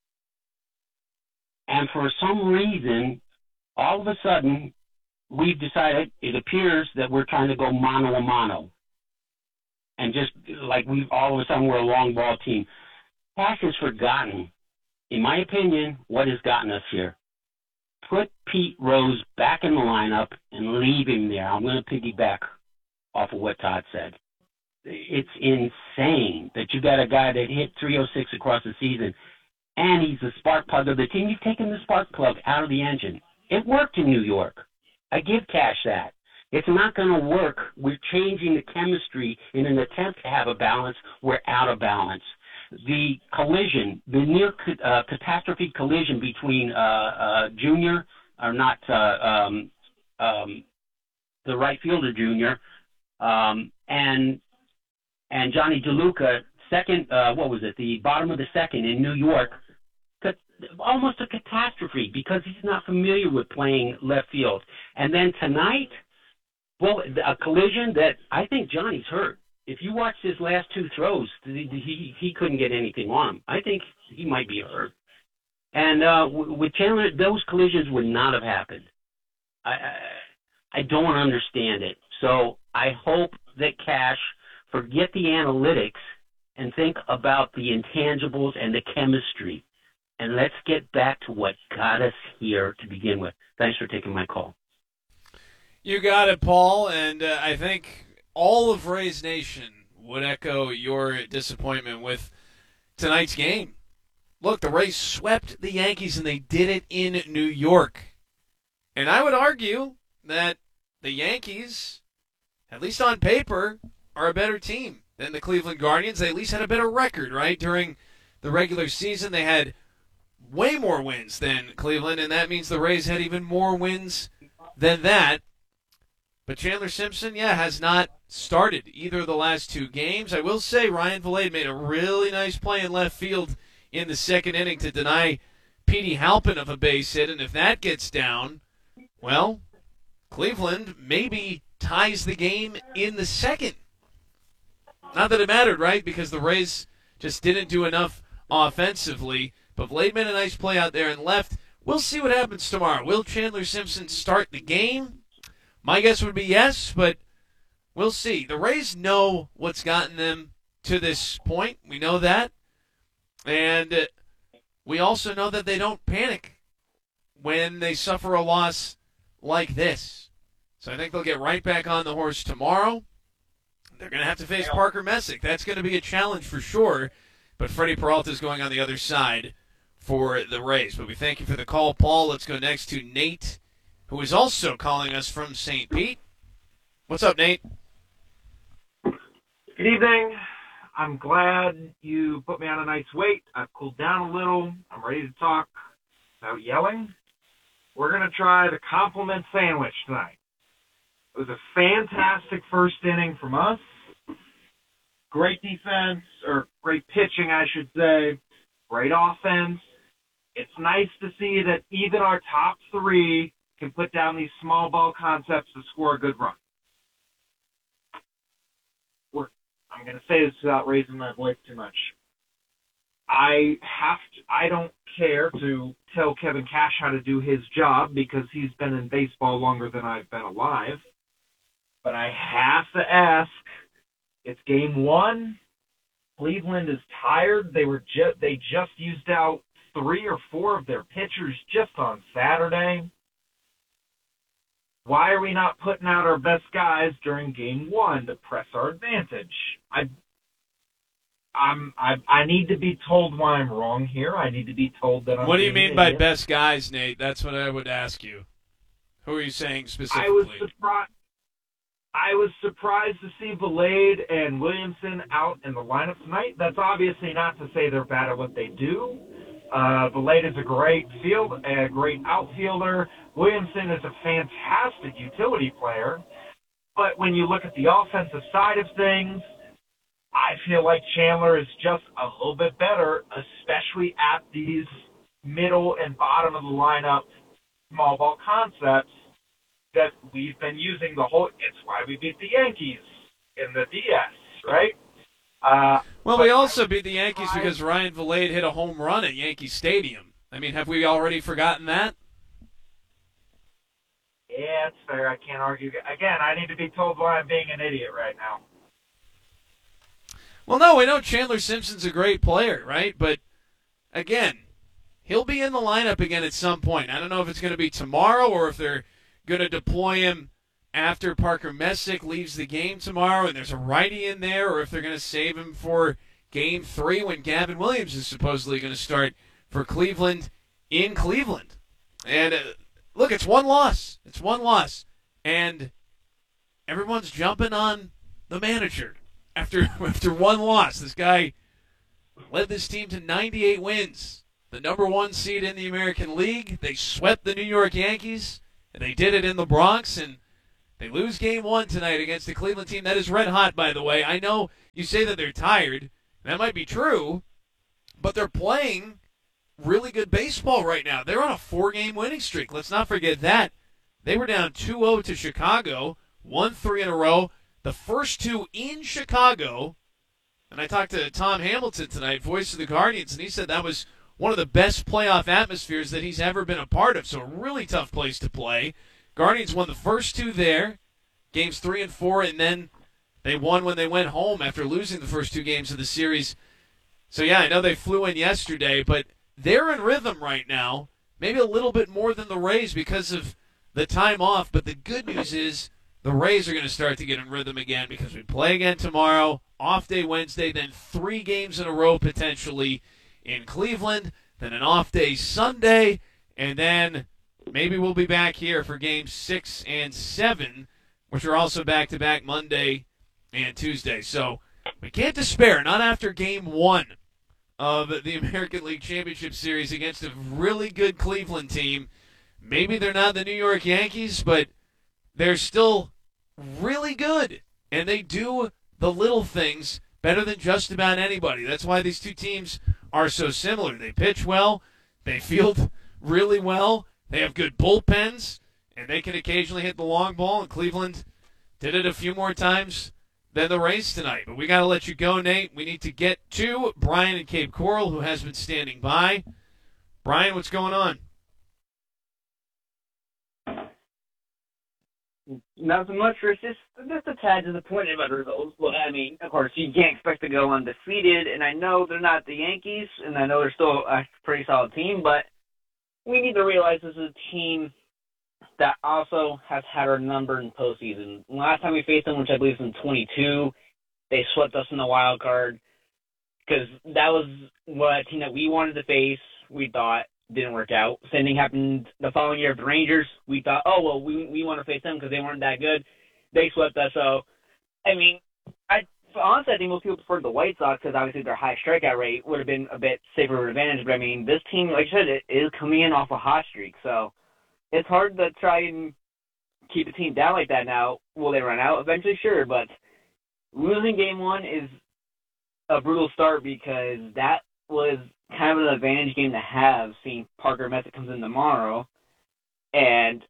[SPEAKER 12] And for some reason, all of a sudden, we've decided, it appears that we're trying to go mano a mano. And just like all of a sudden we're a long ball team. Cash has forgotten, in my opinion, what has gotten us here. Put Pete Rose back in the lineup and leave him there. I'm going to piggyback off of what Todd said. it's insane that you got a guy that hit 306 across the season, and he's the spark plug of the team. You've taken the spark plug out of the engine. It worked in New York. I give Cash that. It's not going to work. We're changing the chemistry in an attempt to have a balance. We're out of balance. The collision, the near catastrophe collision between Junior, or not the right fielder Junior, and Johnny DeLuca, second, the bottom of the second in New York, almost a catastrophe because he's not familiar with playing left field. And then tonight, a collision that I think Johnny's hurt. If you watch his last two throws, he couldn't get anything on him. I think he might be hurt. And with Chandler, those collisions would not have happened. I don't understand it. So I hope that Cash forget the analytics and think about the intangibles and the chemistry. And let's get back to what got us here to begin with. Thanks for taking my call.
[SPEAKER 2] You got it, Paul. And I think all of Rays Nation would echo your disappointment with tonight's game. Look, the Rays swept the Yankees, and they did it in New York. And I would argue that the Yankees, at least on paper, are a better team than the Cleveland Guardians. They at least had a better record, right? During the regular season, they had way more wins than Cleveland, and that means the Rays had even more wins than that. But Chandler Simpson, has not started either of the last two games. I will say Ryan Vilade made a really nice play in left field in the second inning to deny Petey Halpin of a base hit, and if that gets down, well, Cleveland maybe ties the game in the second. Not that it mattered, right? Because the Rays just didn't do enough offensively. But Vilade made a nice play out there and left. We'll see what happens tomorrow. Will Chandler Simpson start the game? My guess would be yes, but we'll see. The Rays know what's gotten them to this point. We know that. And we also know that they don't panic when they suffer a loss like this. So I think they'll get right back on the horse tomorrow. They're going to have to face Parker Messick. That's going to be a challenge for sure. But Freddie Peralta is going on the other side for the Rays. But we thank you for the call, Paul. Let's go next to Nate, who is also calling us from St. Pete. What's up, Nate?
[SPEAKER 13] Good evening. I'm glad you put me on a night's wait. I've cooled down a little. I'm ready to talk without yelling. We're going to try the compliment sandwich tonight. It was a fantastic first inning from us. Great defense, or great pitching, I should say. Great offense. It's nice to see that even our top three can put down these small ball concepts to score a good run. I'm going to say this without raising my voice too much. I don't care to tell Kevin Cash how to do his job because he's been in baseball longer than I've been alive. But I have to ask, it's game one. Cleveland is tired. They just used out 3 or 4 of their pitchers just on Saturday. Why are we not putting out our best guys during game one to press our advantage? I need to be told why I'm wrong here. I need to be told that I'm
[SPEAKER 2] What do you
[SPEAKER 13] being
[SPEAKER 2] mean
[SPEAKER 13] an
[SPEAKER 2] by
[SPEAKER 13] idiot.
[SPEAKER 2] best guys, Nate? That's what I would ask you. Who are you saying specifically?
[SPEAKER 13] I was surprised to see Vilade and Williamson out in the lineup tonight. That's obviously not to say they're bad at what they do. Vilade is a great outfielder. Williamson is a fantastic utility player. But when you look at the offensive side of things, I feel like Chandler is just a little bit better, especially at these middle and bottom of the lineup small ball concepts that we've been using it's why we beat the Yankees in the DS, right?
[SPEAKER 2] Well, we also beat the Yankees because Ryan Vilade hit a home run at Yankee Stadium. I mean, have we already forgotten that?
[SPEAKER 13] Yeah, it's fair. I can't argue. Again, I need to be told why I'm being an idiot right now.
[SPEAKER 2] Well, no, we know Chandler Simpson's a great player, right? But, again, he'll be in the lineup again at some point. I don't know if it's going to be tomorrow or if they're going to deploy him after Parker Messick leaves the game tomorrow and there's a righty in there, or if they're going to save him for Game 3 when Gavin Williams is supposedly going to start for Cleveland in Cleveland. And look, it's one loss. It's one loss. And everyone's jumping on the manager after one loss. This guy led this team to 98 wins, the number 1 seed in the American League. They swept the New York Yankees, and they did it in the Bronx, and they lose Game 1 tonight against the Cleveland team. That is red hot, by the way. I know you say that they're tired. That might be true, but they're playing really good baseball right now. They're on a 4-game winning streak. Let's not forget that. They were down 2-0 to Chicago, won 3 in a row. The first 2 in Chicago. And I talked to Tom Hamilton tonight, voice of the Guardians, and he said that was one of the best playoff atmospheres that he's ever been a part of. So a really tough place to play. Guardians won the first 2 there, games 3 and 4, and then they won when they went home after losing the first 2 games of the series. So, yeah, I know they flew in yesterday, but they're in rhythm right now, maybe a little bit more than the Rays because of the time off. But the good news is the Rays are going to start to get in rhythm again because we play again tomorrow, off day Wednesday, then 3 games in a row potentially in Cleveland, then an off day Sunday, and then maybe we'll be back here for games 6 and 7, which are also back-to-back Monday and Tuesday. So we can't despair, not after Game 1 of the American League Championship Series against a really good Cleveland team. Maybe they're not the New York Yankees, but they're still really good, and they do the little things better than just about anybody. That's why these 2 teams are so similar. They pitch well, they field really well, they have good bullpens, and they can occasionally hit the long ball, and Cleveland did it a few more times than the Rays tonight. But we got to let you go, Nate. We need to get to Brian in Cape Coral, who has been standing by. Brian, what's going on?
[SPEAKER 14] Not so much, Rich. Just a tad disappointed about the results. But, I mean, of course, you can't expect to go undefeated, and I know they're not the Yankees, and I know they're still a pretty solid team, but we need to realize this is a team that also has had our number in postseason. Last time we faced them, which I believe was in 22, they swept us in the wild card because that was a team that we wanted to face, we thought. Didn't work out. Same thing happened the following year with the Rangers. We thought, we want to face them because they weren't that good. They swept us. So, I mean, honestly, I think most people preferred the White Sox because obviously their high strikeout rate would have been a bit safer advantage. But, I mean, this team, like I said, it is coming in off a hot streak. So, it's hard to try and keep the team down like that now. Will they run out? Eventually, sure. But losing Game 1 is a brutal start because that was kind of an advantage game to have, seeing Parker Messick comes in tomorrow. And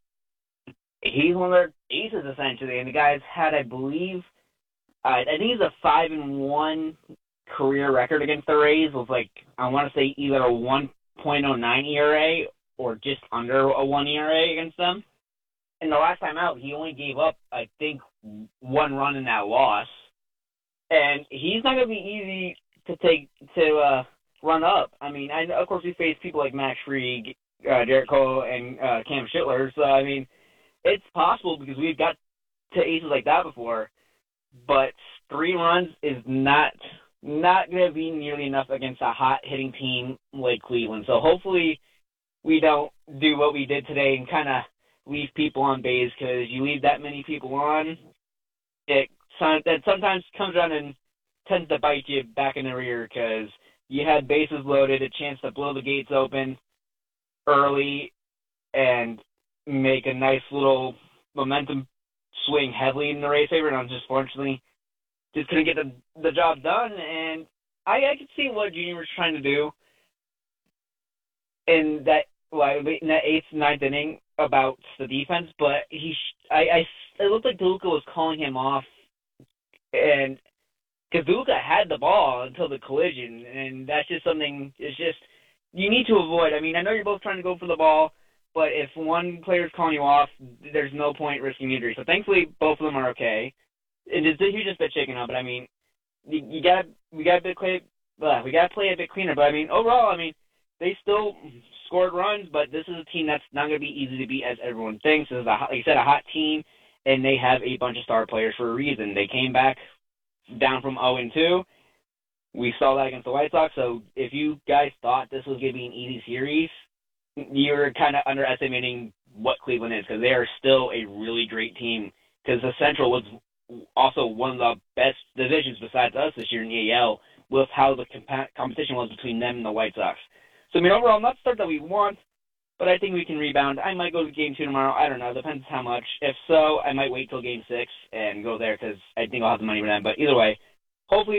[SPEAKER 14] he's one of their aces, essentially. And the guy's had, I believe, I think he's a 5-1 career record against the Rays with, I want to say either a 1.09 ERA or just under a 1 ERA against them. And the last time out, he only gave up, I think, 1 run in that loss. And he's not going to be easy to run up. I mean, of course, we face people like Max Fried, Derek Cole, and Cam Schittler. So, I mean, it's possible because we've got to aces like that before. But 3 runs is not going to be nearly enough against a hot-hitting team like Cleveland. So, hopefully, we don't do what we did today and kind of leave people on base, because you leave that many people on, that sometimes comes around and tends to bite you back in the rear, because you had bases loaded, a chance to blow the gates open early and make a nice little momentum swing heavily in the Rays' favor, and unfortunately just couldn't get the job done. And I could see what Junior was trying to do in that 8th, 9th inning about the defense, but it looked like DeLuca was calling him off, and because DeLuca had the ball until the collision, and that's just something you need to avoid. I mean, I know you're both trying to go for the ball, but if one player's calling you off, there's no point risking injury. So thankfully, both of them are okay. It's a huge bit shaken up, but I mean, we got to play a bit cleaner. But I mean, overall, I mean, they still scored runs, but this is a team that's not going to be easy to beat, as everyone thinks. This is, like you said, a hot team, and they have a bunch of star players for a reason. They came back down from 0-2. We saw that against the White Sox. So if you guys thought this was going to be an easy series, you're kind of underestimating what Cleveland is, because they are still a really great team. Because the Central was also one of the best divisions besides us this year in the AL, with how the competition was between them and the White Sox. So, I mean, overall, not the start that we want, but I think we can rebound. I might go to Game 2 tomorrow. I don't know. Depends how much. If so, I might wait till Game 6 and go there, because I think I'll have the money for them. But either way, hopefully